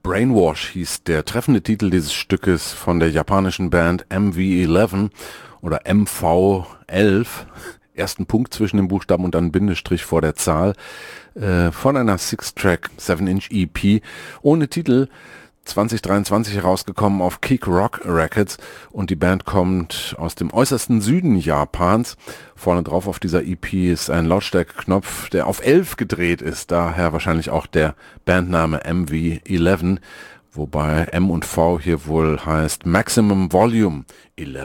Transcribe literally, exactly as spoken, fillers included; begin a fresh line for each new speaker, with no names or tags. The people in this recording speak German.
Brainwash hieß der treffende Titel dieses Stückes von der japanischen Band M V elf oder M V elf, ersten Punkt zwischen dem Buchstaben und dann Bindestrich vor der Zahl, äh, von einer Six-Track seven inch E P ohne Titel, zwanzig dreiundzwanzig herausgekommen auf Kick Rock Records, und die Band kommt aus dem äußersten Süden Japans. Vorne drauf auf dieser E P ist ein Lautstärkeknopf, der auf elf gedreht ist, daher wahrscheinlich auch der Bandname M V elf, wobei M und V hier wohl heißt Maximum Volume elf.